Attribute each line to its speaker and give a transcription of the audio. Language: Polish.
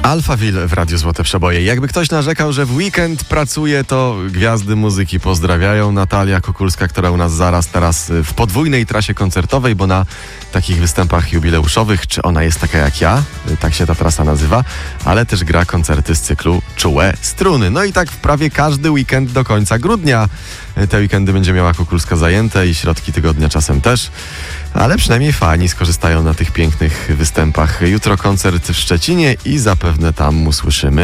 Speaker 1: Alphaville w Radiu Złote Przeboje. Jakby ktoś narzekał, że w weekend pracuje, to gwiazdy muzyki pozdrawiają. Natalia Kukulska, która u nas zaraz teraz w podwójnej trasie koncertowej, bo na takich występach jubileuszowych, czy ona jest taka jak ja, tak się ta trasa nazywa, ale też gra koncerty z cyklu Czułe Struny. No i tak w prawie każdy weekend do końca grudnia. Te weekendy będzie miała Kukulska zajęte i środki tygodnia czasem też, ale przynajmniej fani skorzystają na tych pięknych występach. Jutro koncert w Szczecinie i zapewne tam usłyszymy